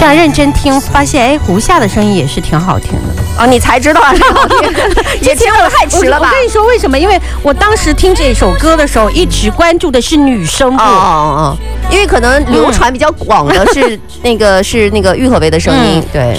了认真听，发现哎，胡夏的声音也是挺好听的。 哦，你才知道啊，好听，也听得太迟了吧？ 我跟你说为什么？因为我当时听这首歌的时候，一直关注的是女声部。 因为可能流传比较广的是那个郁可唯的声音，对。